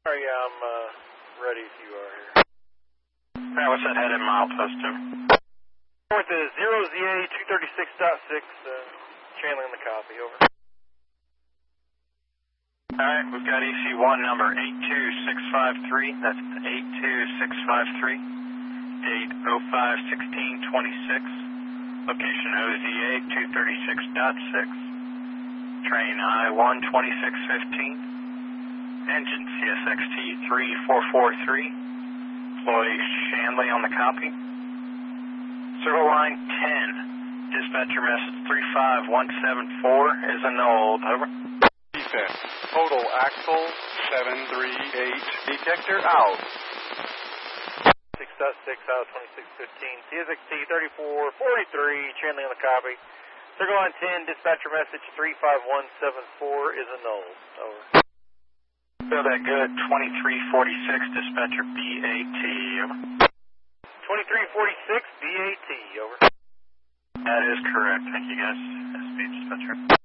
Oh, yeah, I'm ready if you are here. Alright, what's that headed milepost to? North is 0ZA 236.6, channeling the copy, over. Alright, we've got EC1 number 82653, that's 82653, date 05-16-26, location OZA 236.6, train I-1 2615, engine CSXT 3443, employee Shanley on the copy. Circle line 10, dispatcher message 35174 is annulled, over. Defense, total axle 738, detector out. 6.6 out of 2615, CSXT 3443, channeling on the copy. Circle line 10, dispatcher message 35174 is annulled, over. Feel that good, 2346, dispatcher BAT, over. 2346, BAT, over. That is correct, thank you guys, SB dispatcher.